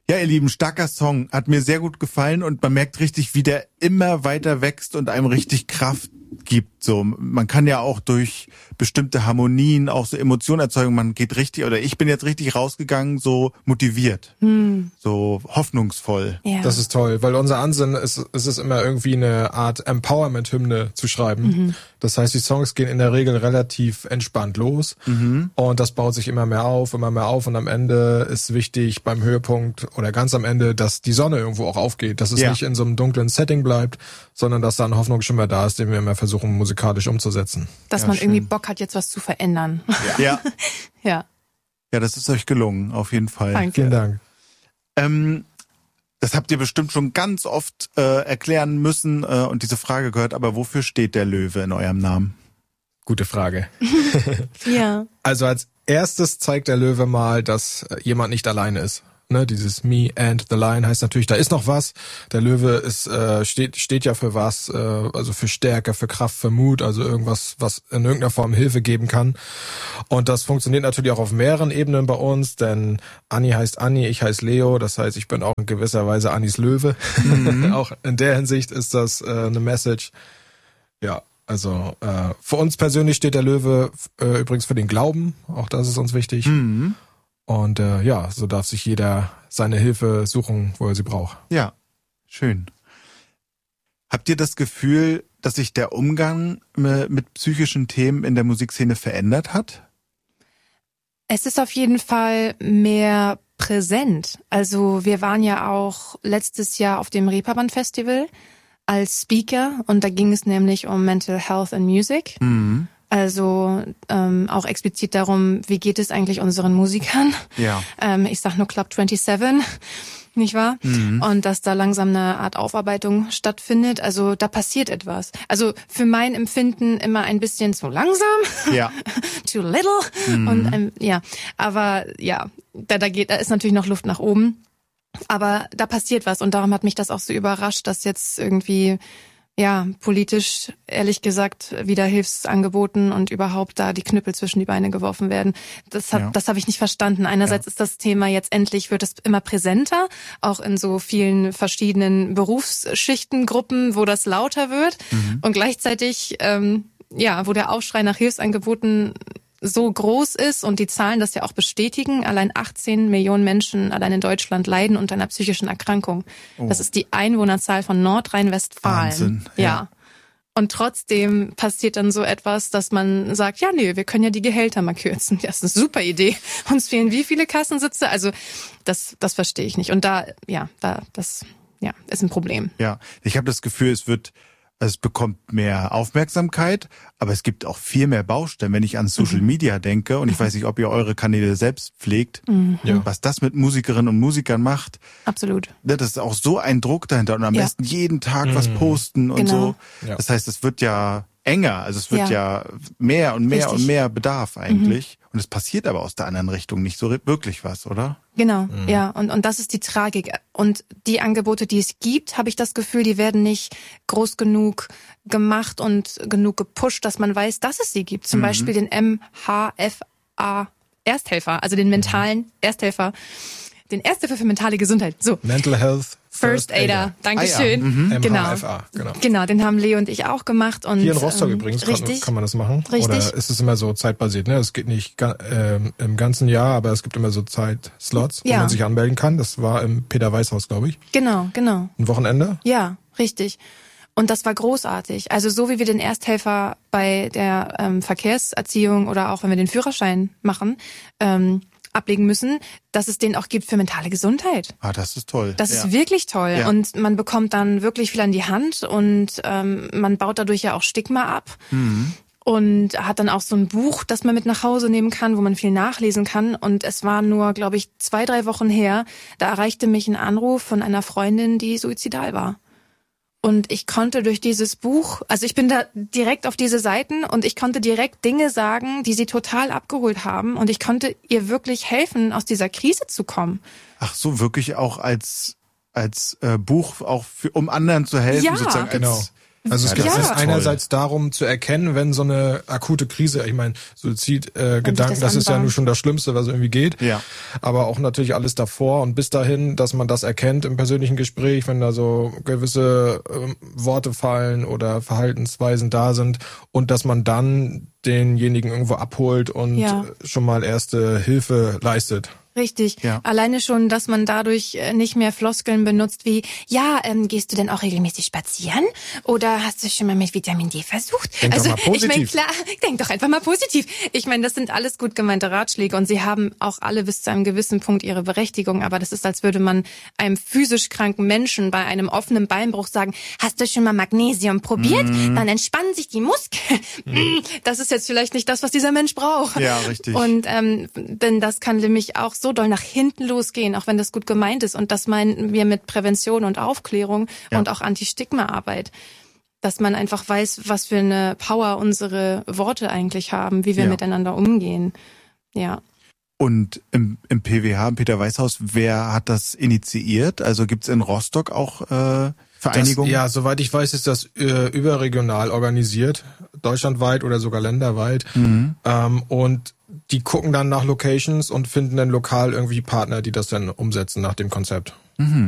Ja, ihr Lieben, starker Song. Hat mir sehr gut gefallen und man merkt richtig, wie der immer weiter wächst und einem richtig Kraft gibt. So, man kann ja auch durch bestimmte Harmonien auch so Emotionen erzeugen. Man geht richtig, oder ich bin jetzt richtig rausgegangen, so motiviert, so hoffnungsvoll. Ja. Das ist toll, weil unser Ansinnen ist es immer irgendwie eine Art Empowerment-Hymne zu schreiben. Das heißt, die Songs gehen in der Regel relativ entspannt los und das baut sich immer mehr auf und am Ende ist wichtig beim Höhepunkt oder ganz am Ende, dass die Sonne irgendwo auch aufgeht, dass es nicht in so einem dunklen Setting bleibt, sondern dass da ein Hoffnungsschimmer da ist, den wir immer versuchen musikalisch umzusetzen. Dass man irgendwie Bock hat, jetzt was zu verändern. Ja. Ja. Ja, das ist euch gelungen, auf jeden Fall. Danke. Vielen Dank. Das habt ihr bestimmt schon ganz oft erklären müssen und diese Frage gehört, aber wofür steht der Löwe in eurem Namen? Gute Frage. Ja. Also als erstes zeigt der Löwe mal, dass jemand nicht alleine ist. Ne, dieses Me and the Lion heißt natürlich, da ist noch was. Der Löwe ist steht ja für was, also für Stärke, für Kraft, für Mut, also irgendwas, was in irgendeiner Form Hilfe geben kann. Und das funktioniert natürlich auch auf mehreren Ebenen bei uns, denn Anni heißt Anni, ich heiße Leo, das heißt, ich bin auch in gewisser Weise Annis Löwe. Auch in der Hinsicht ist das eine Message. Ja, also für uns persönlich steht der Löwe übrigens für den Glauben, auch das ist uns wichtig. Und so darf sich jeder seine Hilfe suchen, wo er sie braucht. Ja, schön. Habt ihr das Gefühl, dass sich der Umgang mit psychischen Themen in der Musikszene verändert hat? Es ist auf jeden Fall mehr präsent. Also wir waren ja auch letztes Jahr auf dem Reeperbahn Festival als Speaker und da ging es nämlich um Mental Health and Music. Also auch explizit darum, wie geht es eigentlich unseren Musikern? Ja. Ich sag nur Club 27, nicht wahr? Und dass da langsam eine Art Aufarbeitung stattfindet. Also da passiert etwas. Also für mein Empfinden immer ein bisschen zu langsam, Ja. too little. Und aber ja, da ist natürlich noch Luft nach oben. Aber da passiert was und darum hat mich das auch so überrascht, dass jetzt irgendwie politisch, ehrlich gesagt, wieder Hilfsangeboten und überhaupt da die Knüppel zwischen die Beine geworfen werden. Das habe ich nicht verstanden. Einerseits ist das Thema jetzt endlich, wird es immer präsenter, auch in so vielen verschiedenen Berufsschichtengruppen, wo das lauter wird. Und gleichzeitig, wo der Aufschrei nach Hilfsangeboten so groß ist und die Zahlen das ja auch bestätigen, allein 18 Millionen Menschen allein in Deutschland leiden unter einer psychischen Erkrankung. Oh. Das ist die Einwohnerzahl von Nordrhein-Westfalen. Wahnsinn. Ja. Und trotzdem passiert dann so etwas, dass man sagt, ja, nee, wir können ja die Gehälter mal kürzen. Das ist eine super Idee. Uns fehlen wie viele Kassensitze? Also das verstehe ich nicht. Und das ist ein Problem. Ja, ich habe das Gefühl, es bekommt mehr Aufmerksamkeit, aber es gibt auch viel mehr Baustellen, wenn ich an Social Media denke und ich weiß nicht, ob ihr eure Kanäle selbst pflegt, was das mit Musikerinnen und Musikern macht. Absolut. Das ist auch so ein Druck dahinter und am besten jeden Tag was posten und so. Ja. Das heißt, es wird ja enger, also es wird ja mehr und mehr und mehr Bedarf eigentlich und es passiert aber aus der anderen Richtung nicht so wirklich was, oder? Genau, ja, und das ist die Tragik. Und die Angebote, die es gibt, habe ich das Gefühl, die werden nicht groß genug gemacht und genug gepusht, dass man weiß, dass es sie gibt. Zum Beispiel den MHFA Ersthelfer, also den mentalen Ersthelfer, den Ersthilfe für mentale Gesundheit. So. Mental Health First Aider. Dankeschön. Genau. MHFA, Genau, den haben Leo und ich auch gemacht. Und hier in Rostock übrigens kann man das machen. Richtig. Oder ist es immer so zeitbasiert? Ne? Es geht nicht im ganzen Jahr, aber es gibt immer so Zeitslots, wo man sich anmelden kann. Das war im Peter-Weiß-Haus, glaube ich. Genau. Ein Wochenende? Ja, richtig. Und das war großartig. Also so wie wir den Ersthelfer bei der Verkehrserziehung oder auch wenn wir den Führerschein machen, ablegen müssen, dass es den auch gibt für mentale Gesundheit. Ah, das ist toll. Das ist wirklich toll. Ja. Und man bekommt dann wirklich viel an die Hand und man baut dadurch ja auch Stigma ab. Und hat dann auch so ein Buch, das man mit nach Hause nehmen kann, wo man viel nachlesen kann. Und es war nur, glaube ich, 2-3 Wochen her, da erreichte mich ein Anruf von einer Freundin, die suizidal war. Und ich konnte durch dieses Buch, also ich bin da direkt auf diese Seiten und ich konnte direkt Dinge sagen, die sie total abgeholt haben. Und ich konnte ihr wirklich helfen, aus dieser Krise zu kommen. Ach so, wirklich auch als Buch, auch um anderen zu helfen, ja, sozusagen. Genau. Also es geht das ist einerseits darum zu erkennen, wenn so eine akute Krise, ich meine, Suizidgedanken, das ist ja nur schon das Schlimmste, was irgendwie geht. Ja. Aber auch natürlich alles davor und bis dahin, dass man das erkennt im persönlichen Gespräch, wenn da so gewisse Worte fallen oder Verhaltensweisen da sind und dass man dann denjenigen irgendwo abholt und schon mal erste Hilfe leistet. Richtig. Ja. Alleine schon, dass man dadurch nicht mehr Floskeln benutzt wie, gehst du denn auch regelmäßig spazieren? Oder hast du schon mal mit Vitamin D versucht? Denk doch mal positiv. Ich meine, klar, denk doch einfach mal positiv. Ich meine, das sind alles gut gemeinte Ratschläge und sie haben auch alle bis zu einem gewissen Punkt ihre Berechtigung. Aber das ist, als würde man einem physisch kranken Menschen bei einem offenen Beinbruch sagen, hast du schon mal Magnesium probiert? Dann entspannen sich die Muskeln. Das ist jetzt vielleicht nicht das, was dieser Mensch braucht. Ja, richtig. Und denn das kann nämlich auch so doll nach hinten losgehen, auch wenn das gut gemeint ist. Und das meinen wir mit Prävention und Aufklärung und auch Anti-Stigma-Arbeit. Dass man einfach weiß, was für eine Power unsere Worte eigentlich haben, wie wir miteinander umgehen. Ja. Und im PWH, im Peter-Weiß-Haus, wer hat das initiiert? Also gibt's in Rostock auch Vereinigungen? Soweit ich weiß, ist das überregional organisiert, deutschlandweit oder sogar länderweit. Und die gucken dann nach Locations und finden dann lokal irgendwie Partner, die das dann umsetzen nach dem Konzept.